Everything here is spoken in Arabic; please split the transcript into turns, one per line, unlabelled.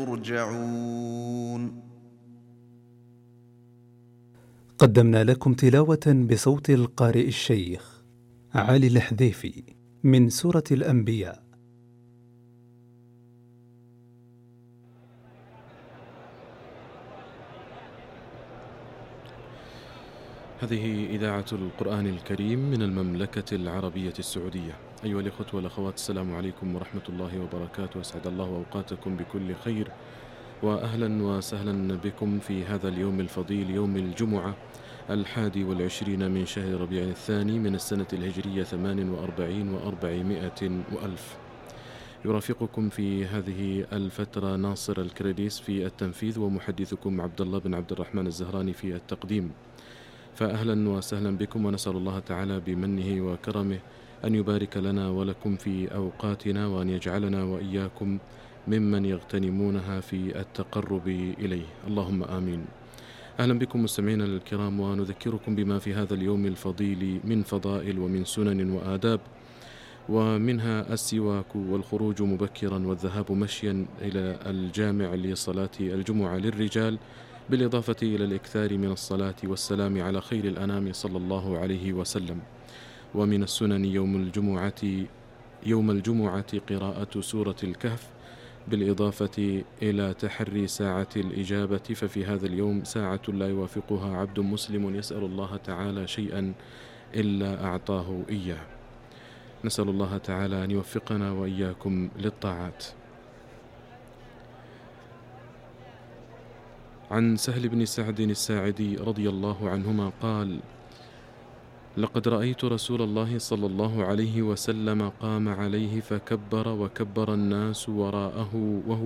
ترجعون.
قدمنا لكم تلاوة بصوت القارئ الشيخ علي الحذيفي من سورة الأنبياء.
هذه إذاعة القرآن الكريم من المملكة العربية السعودية. أيها الإخوة والأخوات، السلام عليكم ورحمة الله وبركاته. أسعد الله أوقاتكم بكل خير، وأهلا وسهلا بكم في هذا اليوم الفضيل، يوم الجمعة 21 من شهر ربيع الثاني من السنة الهجرية 48 و400 وألف. يرافقكم في هذه الفترة ناصر الكريديس في التنفيذ، ومحدثكم عبد الله بن عبد الرحمن الزهراني في التقديم. فأهلا وسهلا بكم، ونسأل الله تعالى بمنه وكرمه أن يبارك لنا ولكم في أوقاتنا، وأن يجعلنا وإياكم ممن يغتنمونها في التقرب إليه، اللهم آمين. أهلا بكم مستمعينا الكرام، ونذكركم بما في هذا اليوم الفضيل من فضائل ومن سنن وآداب، ومنها السواك والخروج مبكرا والذهاب مشيا إلى الجامع لصلاة الجمعة للرجال، بالإضافة إلى الإكثار من الصلاة والسلام على خير الأنام صلى الله عليه وسلم. ومن السنن يوم الجمعة قراءة سورة الكهف، بالإضافة إلى تحري ساعة الإجابة، ففي هذا اليوم ساعة لا يوافقها عبد مسلم يسأل الله تعالى شيئا إلا أعطاه إياه. نسأل الله تعالى أن يوفقنا وإياكم للطاعات. عن سهل بن سعد الساعدي رضي الله عنهما قال: لقد رأيت رسول الله صلى الله عليه وسلم قام عليه فكبر، وكبر الناس وراءه وهو